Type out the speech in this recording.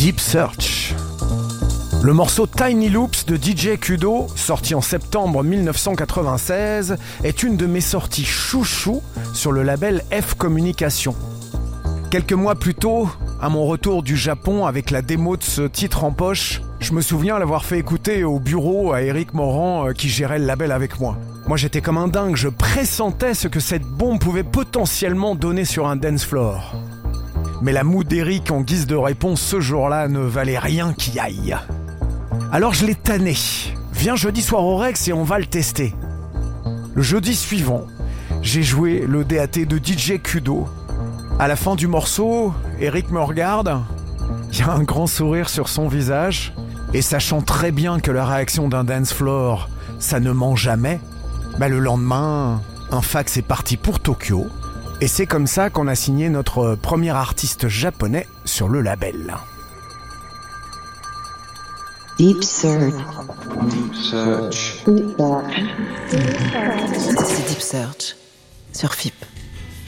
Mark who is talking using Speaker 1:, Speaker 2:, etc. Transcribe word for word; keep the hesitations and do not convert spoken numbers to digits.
Speaker 1: Deep Search. Le morceau Tiny Loops de D J Kudo, sorti en septembre dix-neuf cent quatre-vingt-seize, est une de mes sorties chouchou sur le label F Communication. Quelques mois plus tôt, à mon retour du Japon avec la démo de ce titre en poche, je me souviens l'avoir fait écouter au bureau à Eric Morand qui gérait le label avec moi. Moi j'étais comme un dingue, je pressentais ce que cette bombe pouvait potentiellement donner sur un dance floor. Mais la moue d'Eric en guise de réponse ce jour-là ne valait rien qui aille. Alors je l'ai tanné. Viens jeudi soir au Rex et on va le tester. Le jeudi suivant, j'ai joué le D A T de D J Kudo. À la fin du morceau, Eric me regarde. Il y a un grand sourire sur son visage. Et sachant très bien que la réaction d'un dance floor, ça ne ment jamais, bah le lendemain, un fax est parti pour Tokyo. Et c'est comme ça qu'on a signé notre premier artiste japonais sur le label.
Speaker 2: Deep Search.
Speaker 3: Deep Search.
Speaker 2: Deep Search. C'est Deep Search sur F I P.